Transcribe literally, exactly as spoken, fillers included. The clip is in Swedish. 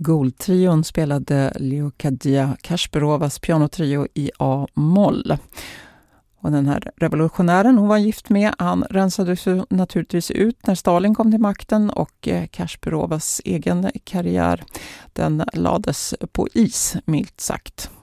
Gold-trion spelade Leocadia Kasparovas pianotrio i A-moll. Och den här revolutionären hon var gift med, han rensades ju naturligtvis ut när Stalin kom till makten, och Kasparovas egen karriär, den lades på is, milt sagt.